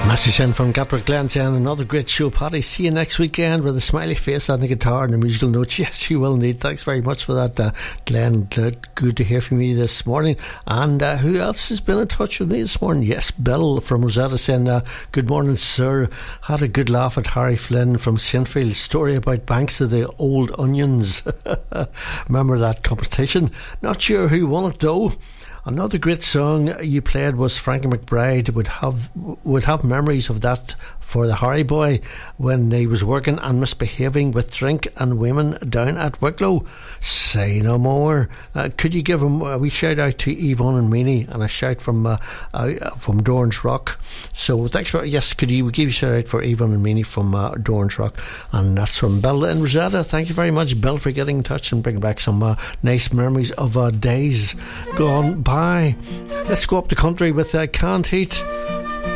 Message in from Gatwick Glen saying another great show, Paddy. See you next weekend with a smiley face on the guitar and the musical notes. Yes, you will need. Thanks very much for that, Glenn. Good to hear from you this morning. And who else has been in touch with me this morning? Yes, Bill from Rosetta saying, good morning, sir. Had a good laugh at Harry Flynn from Sinfield. Story about Banks of the Old Onions. Remember that competition? Not sure who won it though. Another great song you played was Frankie McBride. Would have memories of that for the Harry boy when he was working and misbehaving with drink and women down at Wicklow. Say no more. Could you give him a wee shout out to Yvonne and Meany and a shout from Dorn's Rock? So thanks for, yes, could you give a shout out for Yvonne and Meany from Dorn's Rock? And that's from Bill in Rosetta. Thank you very much, Bill, for getting in touch and bringing back some nice memories of days gone by. Let's go up the country with Canned Heat.